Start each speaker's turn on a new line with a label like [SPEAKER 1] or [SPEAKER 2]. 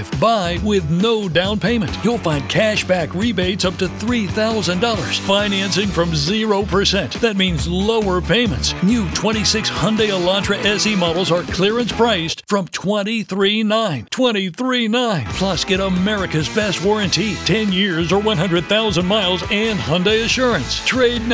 [SPEAKER 1] drive. Buy with no down payment. You'll find cashback rebates up to $3,000. Financing from 0%. That means lower payments. New 26 Hyundai Elantra SE models are clearance priced from $23,900. $23,900. Plus, get America's best warranty, 10 years or 100,000 miles, and Hyundai Assurance. Trade now.